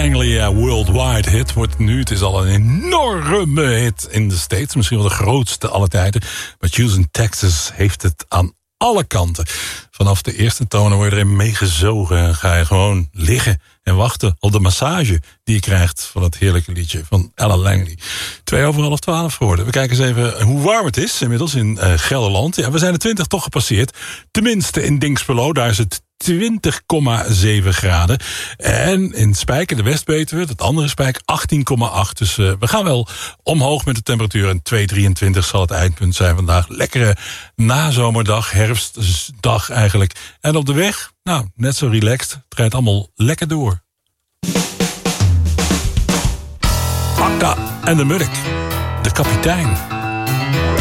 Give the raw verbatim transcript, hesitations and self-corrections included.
Langley, ja, worldwide hit wordt nu. Het is al een enorme hit in de States. Misschien wel de grootste aller tijden. Maar Houston, Texas heeft het aan alle kanten. Vanaf de eerste tonen word je erin meegezogen. En ga je gewoon liggen en wachten op de massage die je krijgt van het heerlijke liedje van Ella Langley. Twee over half twaalf geworden. We kijken eens even hoe warm het is inmiddels in uh, Gelderland. Ja, we zijn de twintig toch gepasseerd. Tenminste in Dinxperlo, daar is het twintig komma zeven graden. En in Spijk, in de West-Betuwe, het andere Spijk, achttien komma acht. Dus uh, we gaan wel omhoog met de temperatuur. En twee komma drieëntwintig zal het eindpunt zijn vandaag. Lekkere nazomerdag, herfstdag eigenlijk. En op de weg, nou, net zo relaxed. Het rijdt allemaal lekker door. Akka en de Murk, de kapitein.